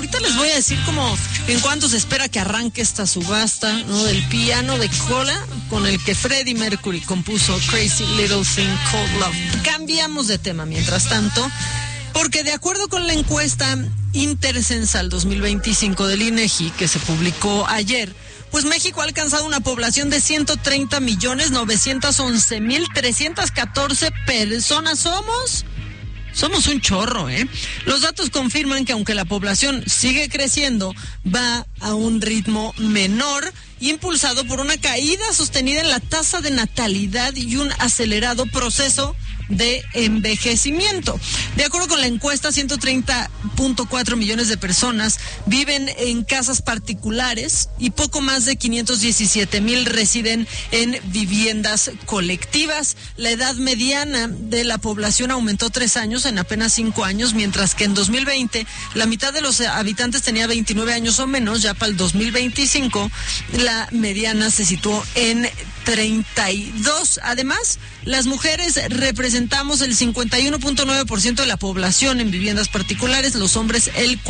Ahorita les voy a decir como en cuánto se espera que arranque esta subasta, ¿no? Del piano de cola con el que Freddie Mercury compuso Crazy Little Thing Called Love. Cambiamos de tema mientras tanto, porque de acuerdo con la encuesta Intercensal 2025 del INEGI que se publicó ayer, pues México ha alcanzado una población de 130.911.314 personas. Somos un chorro, ¿eh? Los datos confirman que aunque la población sigue creciendo, va a un ritmo menor, impulsado por una caída sostenida en la tasa de natalidad y un acelerado proceso de envejecimiento. De acuerdo con la encuesta, 130.4 millones de personas viven en casas particulares y poco más de 517,000 residen en viviendas colectivas. La edad mediana de la población aumentó 3 años en apenas 5 años, mientras que en 2020 la mitad de los habitantes tenía 29 años o menos. Ya para el 2025 la mediana se situó en 32. Además, las mujeres representamos el 51.9% de la población en viviendas particulares, los hombres el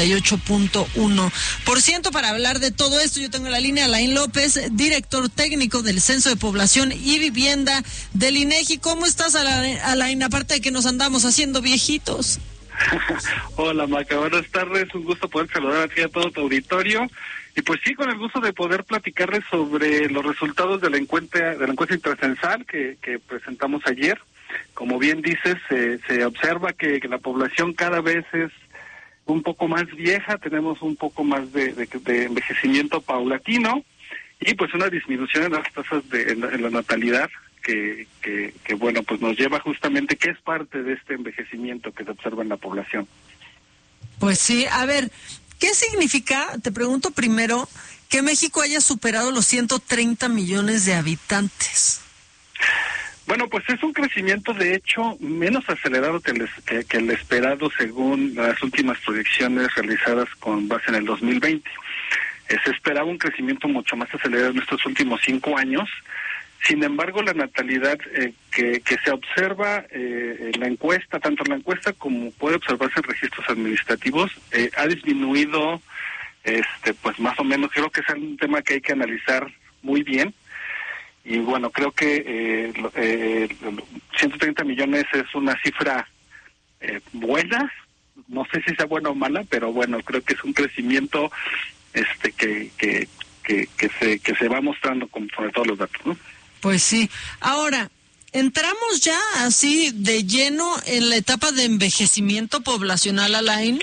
48.1%. Para hablar de todo esto, yo tengo en la línea a Alain López, director técnico del Censo de Población y Vivienda del INEGI. ¿Cómo estás, Alain? Aparte de que nos andamos haciendo viejitos. Hola, Maca, buenas tardes, un gusto poder saludar a ti y a todo tu auditorio. Y pues sí, con el gusto de poder platicarles sobre los resultados de la encuesta intercensal que presentamos ayer. Como bien dices, se observa que la población cada vez es un poco más vieja, tenemos un poco más de envejecimiento paulatino y pues una disminución en las tasas en la natalidad que bueno, pues nos lleva justamente que es parte de este envejecimiento que se observa en la población. Pues sí, a ver, ¿qué significa, te pregunto primero, que México haya superado los 130 millones de habitantes? Bueno, pues es un crecimiento de hecho menos acelerado que el esperado según las últimas proyecciones realizadas con base en el 2020. Se esperaba un crecimiento mucho más acelerado en estos últimos 5 años. Sin embargo, la natalidad que se observa en la encuesta, tanto en la encuesta como puede observarse en registros administrativos, ha disminuido, pues más o menos. Creo que es un tema que hay que analizar muy bien. Y bueno, creo que 130 millones es una cifra buena. No sé si sea buena o mala, pero bueno, creo que es un crecimiento que se va mostrando sobre todos los datos, ¿no? Pues sí. Ahora, ¿entramos ya así de lleno en la etapa de envejecimiento poblacional, Alain?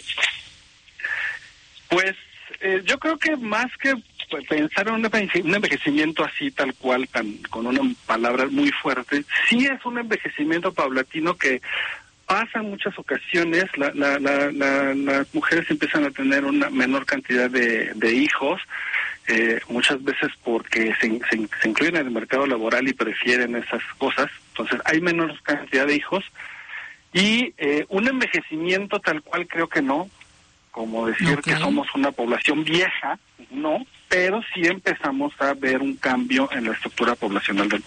Pues yo creo que más que pensar en un envejecimiento así tal cual, con una palabra muy fuerte, sí es un envejecimiento paulatino que pasa en muchas ocasiones. Las mujeres empiezan a tener una menor cantidad de hijos, muchas veces porque se incluyen en el mercado laboral y prefieren esas cosas. Entonces hay menor cantidad de hijos y un envejecimiento tal cual creo que no, como decir que somos una población vieja, no, pero sí empezamos a ver un cambio en la estructura poblacional del